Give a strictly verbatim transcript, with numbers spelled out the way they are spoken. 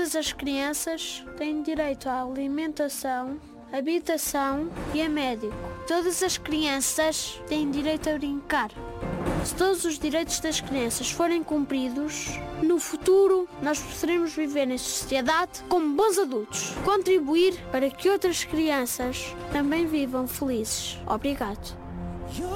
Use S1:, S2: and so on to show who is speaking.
S1: Todas as crianças têm direito à alimentação, habitação e a médico. Todas as crianças têm direito a brincar. Se todos os direitos das crianças forem cumpridos, no futuro nós poderemos viver em sociedade como bons adultos. Contribuir para que outras crianças também vivam felizes. Obrigado.